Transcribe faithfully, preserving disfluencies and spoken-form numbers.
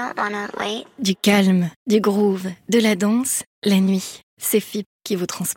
don't wanna wait. Du calme, du groove, de la danse, la nuit. C'est F I P qui vous transporte.